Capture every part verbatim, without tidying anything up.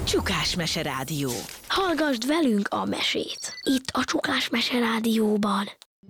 Csukás Mese Rádió. Hallgasd velünk a mesét, itt a Csukás Mese Rádióban.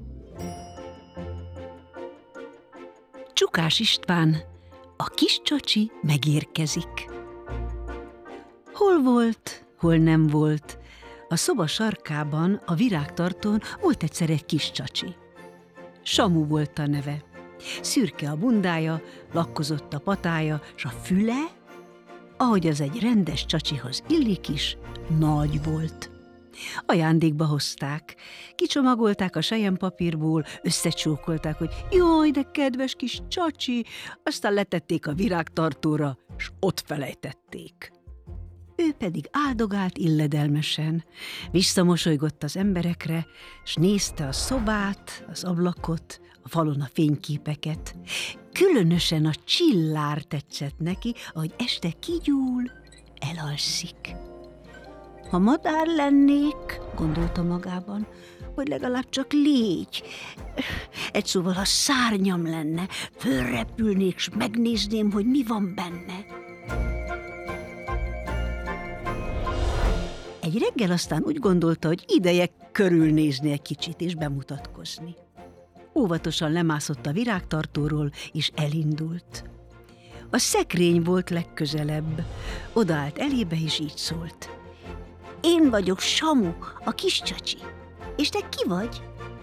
Csukás István, a kis csacsi megérkezik. Hol volt, hol nem volt, a szoba sarkában, a virágtartón volt egyszer egy kis csacsi. Samu volt a neve. Szürke a bundája, lakkozott a patája, s a füle, ahogy az egy rendes csacsihoz illik is, nagy volt. Ajándékba hozták, kicsomagolták a selyempapírból, összecsókolták, hogy jaj, de kedves kis csacsi, aztán letették a virágtartóra, s ott felejtették. Ő pedig áldogált illedelmesen, visszamosolygott az emberekre, s nézte a szobát, az ablakot, a falon a fényképeket. Különösen a csillár tetszett neki, ahogy este kigyúl, elalszik. Ha madár lennék, gondolta magában, vagy legalább csak légy. Egy szóval, ha szárnyam lenne, fölrepülnék, s megnézném, hogy mi van benne. Egy reggel aztán úgy gondolta, hogy ideje körülnézni egy kicsit és bemutatkozni. Óvatosan lemászott a virágtartóról, és elindult. A szekrény volt legközelebb. Odaállt elébe, és így szólt. Én vagyok Samu, a kis csacsi. És te ki vagy?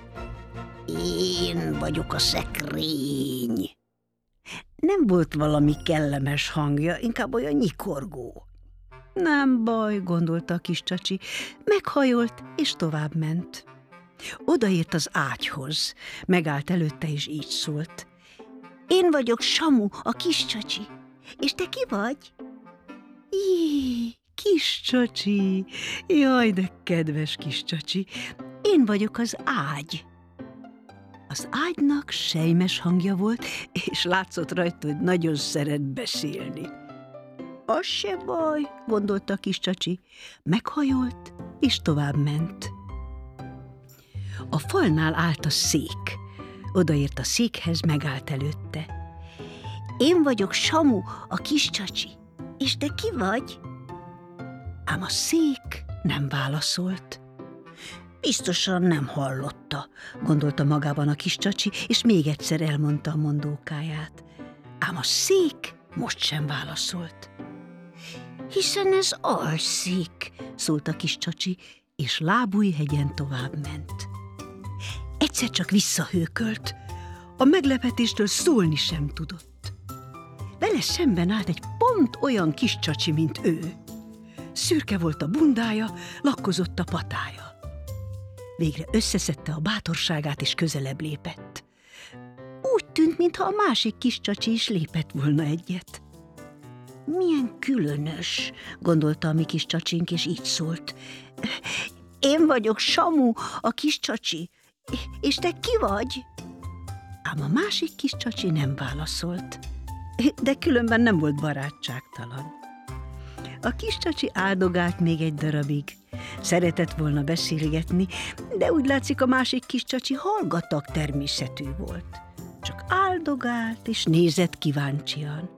Én vagyok a szekrény. Nem volt valami kellemes hangja, inkább olyan nyikorgó. Nem baj, gondolta a kis csacsi, meghajolt, és továbbment. Odaért az ágyhoz, megállt előtte, és így szólt. Én vagyok Samu, a kis csacsi, és te ki vagy? Jé, kis csacsi, jaj, de kedves kis csacsi, én vagyok az ágy. Az ágynak selymes hangja volt, és látszott rajta, hogy nagyon szeret beszélni. Az se baj, gondolta a kis csacsi, meghajolt, és továbbment. A falnál állt a szék. Odaért a székhez, megállt előtte. Én vagyok Samu, a kis csacsi, és te ki vagy? Ám a szék nem válaszolt. Biztosan nem hallotta, gondolta magában a kis csacsi, és még egyszer elmondta a mondókáját. Ám a szék most sem válaszolt. Hiszen ez alszik, szólt a kis csacsi, és Lábújhegyen továbbment. Egyszer csak visszahőkölt, a meglepetéstől szólni sem tudott. Vele szemben állt egy pont olyan kis csacsi, mint ő. Szürke volt a bundája, lakkozott a patája. Végre összeszedte a bátorságát, és közelebb lépett. Úgy tűnt, mintha a másik kis csacsi is lépett volna egyet. Milyen különös, gondolta a mi kis csacsink, és így szólt. Én vagyok Samu, a kis csacsi, és te ki vagy? Ám a másik kis csacsi nem válaszolt, de különben nem volt barátságtalan. A kis csacsi áldogált még egy darabig. Szeretett volna beszélgetni, de úgy látszik, a másik kis csacsi hallgatag természetű volt. Csak áldogált, és nézett kíváncsian.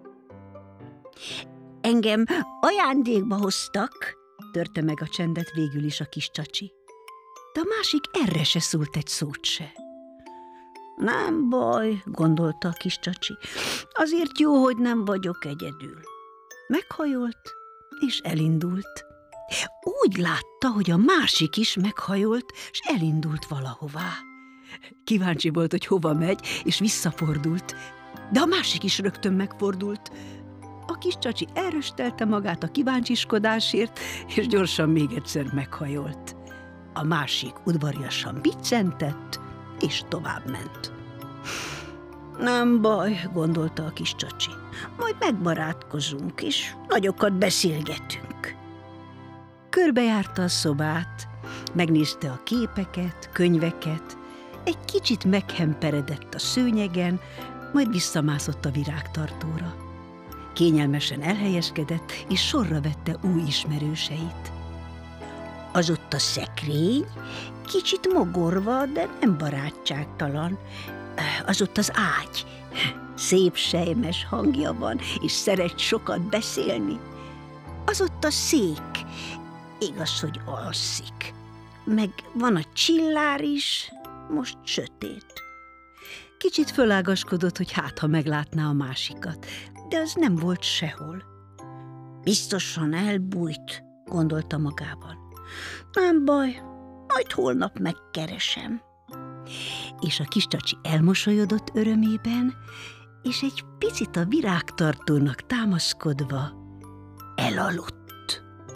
Engem ajándékba hoztak, törte meg a csendet végül is a kis csacsi. De a másik erre se szólt egy szót se. Nem baj, gondolta a kis csacsi, azért jó, hogy nem vagyok egyedül. Meghajolt, és elindult. Úgy látta, hogy a másik is meghajolt, és elindult valahová. Kíváncsi volt, hogy hova megy, és visszafordult, de a másik is rögtön megfordult. A kis csacsi elröstelte magát a kíváncsiskodásért, és gyorsan még egyszer meghajolt. A másik udvariasan biccentett, és továbbment. Nem baj, gondolta a kis csacsi, majd megbarátkozunk, és nagyokat beszélgetünk. Körbejárta a szobát, megnézte a képeket, könyveket, egy kicsit meghemperedett a szőnyegen, majd visszamászott a virágtartóra. Kényelmesen elhelyezkedett, és sorra vette új ismerőseit. Az ott a szekrény, kicsit mogorva, de nem barátságtalan. Az ott az ágy, szép sejmes hangja van, és szeret sokat beszélni. Az ott a szék. Igaz, hogy alszik. Meg van a csillár is, most sötét. Kicsit fölágaskodott, hogy hát, ha meglátná a másikat, de az nem volt sehol. Biztosan elbújt, gondolta magában. Nem baj, majd holnap megkeresem. És a kis csacsi elmosolyodott örömében, és egy picit a virágtartónak támaszkodva elaludt.